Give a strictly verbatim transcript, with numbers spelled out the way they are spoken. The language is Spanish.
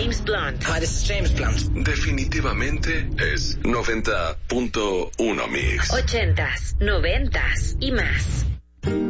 James Blunt. Hi, this is James Blunt. Definitivamente es noventa punto uno Mix. Ochentas, noventas y más.